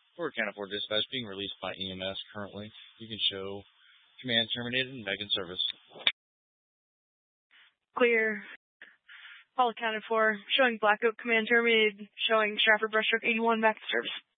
Ford County Ford Dispatch being released by EMS currently. You can show command terminated and back in service. Clear. All accounted for. Showing Black Oak command terminated. Showing Stratford Brushstroke 81 back in service.